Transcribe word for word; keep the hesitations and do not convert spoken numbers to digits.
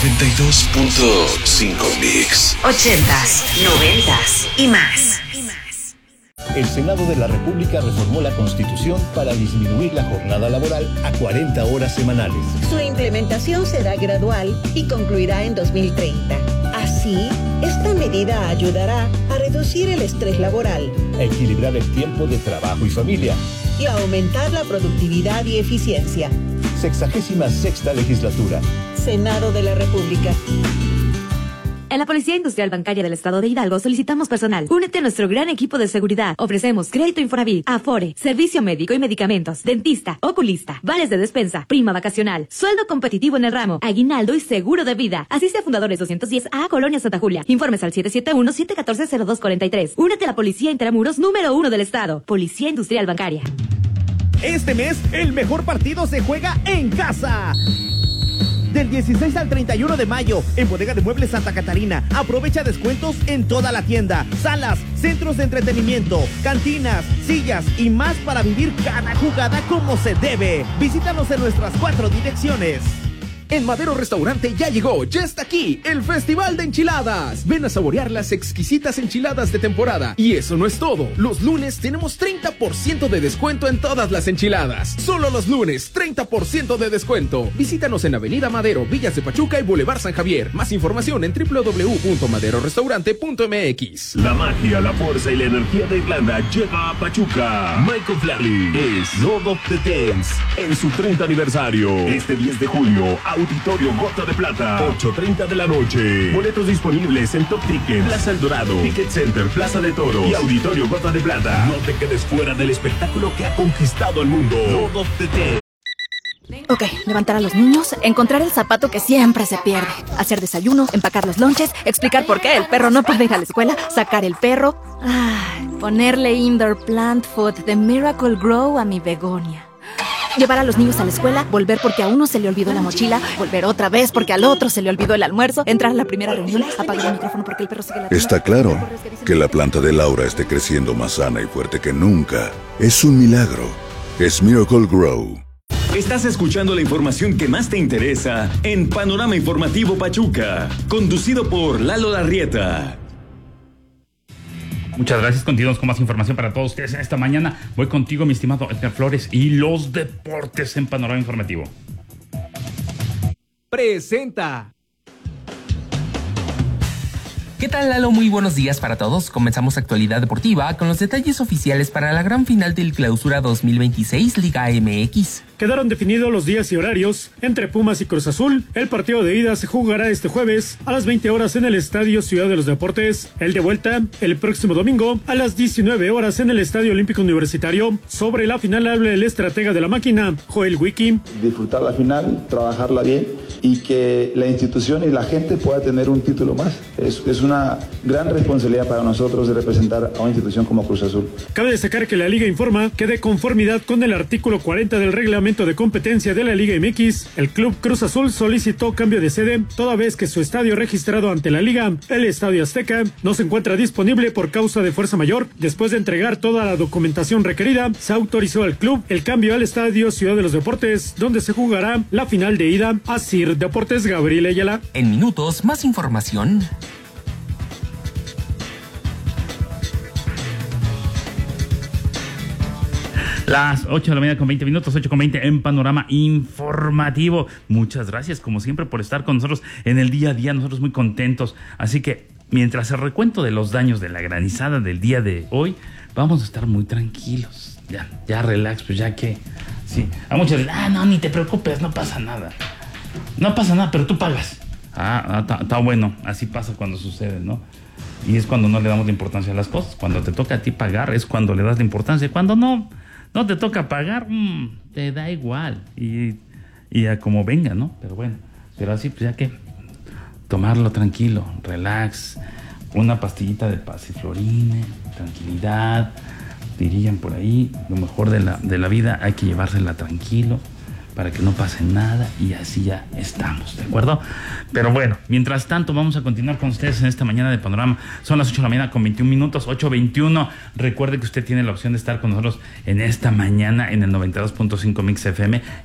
noventa y dos punto cinco Mix. Ochentas, noventas y más. El Senado de la República reformó la Constitución para disminuir la jornada laboral a cuarenta horas semanales. Su implementación será gradual y concluirá en dos mil treinta. Así, esta medida ayudará a reducir el estrés laboral, a equilibrar el tiempo de trabajo y familia y a aumentar la productividad y eficiencia. Sexagésima sexta legislatura. Senado de la República. En la Policía Industrial Bancaria del Estado de Hidalgo solicitamos personal. Únete a nuestro gran equipo de seguridad. Ofrecemos crédito Infonavit, Afore, servicio médico y medicamentos, dentista, oculista, vales de despensa, prima vacacional, sueldo competitivo en el ramo, aguinaldo y seguro de vida. Asiste a Fundadores doscientos diez A, Colonia Santa Julia. Informes al siete siete uno, siete uno cuatro, cero dos cuatro tres. Únete a la Policía Intramuros número uno del Estado. Policía Industrial Bancaria. Este mes, el mejor partido se juega en casa. Del dieciséis al treinta y uno de mayo, en Bodega de Muebles Santa Catarina, aprovecha descuentos en toda la tienda. Salas, centros de entretenimiento, cantinas, sillas y más para vivir cada jugada como se debe. Visítanos en nuestras cuatro direcciones. En Madero Restaurante ya llegó, ya está aquí, el Festival de Enchiladas. Ven a saborear las exquisitas enchiladas de temporada. Y eso no es todo. Los lunes tenemos treinta por ciento de descuento en todas las enchiladas. Solo los lunes, treinta por ciento de descuento. Visítanos en Avenida Madero, Villas de Pachuca y Boulevard San Javier. Más información en doble u doble u doble u punto madero restaurante punto m x. La magia, la fuerza y la energía de Irlanda llega a Pachuca. Michael Flatley es Lord of the Dance en su treinta aniversario. Este diez de julio, Auditorio Gota de Plata, ocho treinta de la noche. Boletos disponibles en Top Ticket, Plaza El Dorado, Ticket Center, Plaza de Toros y Auditorio Gota de Plata. No te quedes fuera del espectáculo que ha conquistado el mundo. Lord of the Dance. Ok, levantar a los niños, encontrar el zapato que siempre se pierde, hacer desayuno, empacar los lonches, explicar por qué el perro no puede ir a la escuela, sacar el perro, ay, ponerle indoor plant food de Miracle Grow a mi begonia. Llevar a los niños a la escuela, volver porque a uno se le olvidó la mochila, volver otra vez porque al otro se le olvidó el almuerzo, entrar a la primera reunión, apagar el micrófono porque el perro sigue la... Está claro que la planta de Laura esté creciendo más sana y fuerte que nunca. Es un milagro. Es Miracle Grow. Estás escuchando la información que más te interesa en Panorama Informativo Pachuca, conducido por Lalo Larrieta. Muchas gracias. Continuamos con más información para todos ustedes en esta mañana. Voy contigo, mi estimado Edgar Flores, y los deportes en Panorama Informativo. Presenta. ¿Qué tal, Lalo? Muy buenos días para todos. Comenzamos actualidad deportiva con los detalles oficiales para la gran final del Clausura dos mil veintiséis Liga M X. Quedaron definidos los días y horarios entre Pumas y Cruz Azul. El partido de ida se jugará este jueves a las veinte horas en el Estadio Ciudad de los Deportes. El de vuelta el próximo domingo a las diecinueve horas en el Estadio Olímpico Universitario. Sobre la final habla el estratega de la máquina, Joel Wiki. Disfrutar la final, trabajarla bien y que la institución y la gente pueda tener un título más. Es, es una gran responsabilidad para nosotros de representar a una institución como Cruz Azul. Cabe destacar que la Liga informa que de conformidad con el artículo cuarenta del reglamento de competencia de la Liga M X, el Club Cruz Azul solicitó cambio de sede, toda vez que su estadio registrado ante la Liga, el Estadio Azteca, no se encuentra disponible por causa de fuerza mayor. Después de entregar toda la documentación requerida, se autorizó al club el cambio al Estadio Ciudad de los Deportes, donde se jugará la final de ida. Asir Deportes, Gabriel Ayala. En minutos, más información. Las ocho de la mañana con veinte minutos, ocho con veinte en Panorama Informativo. Muchas gracias, como siempre, por estar con nosotros en el día a día. Nosotros muy contentos. Así que, mientras el recuento de los daños de la granizada del día de hoy, vamos a estar muy tranquilos. Ya, ya relax, pues ya que... Sí, a muchos dicen, ah, no, ni te preocupes, no pasa nada. No pasa nada, pero tú pagas. Ah, está bueno, así pasa cuando sucede, ¿no? Y es cuando no le damos la importancia a las cosas. Cuando te toca a ti pagar es cuando le das la importancia. Cuando no... No te toca pagar, mmm, te da igual. Y, y a como venga, ¿no? Pero bueno, pero así, pues ya que tomarlo tranquilo, relax, una pastillita de pasiflorine, tranquilidad, dirían por ahí, lo mejor de la, de la vida hay que llevársela tranquilo para que no pase nada y así ya estamos, ¿de acuerdo? Pero bueno, mientras tanto vamos a continuar con ustedes en esta mañana de Panorama. Son las ocho de la mañana con veintiún minutos, ocho veintiuno. Recuerde que usted tiene la opción de estar con nosotros en esta mañana en el noventa y dos punto cinco Mix F M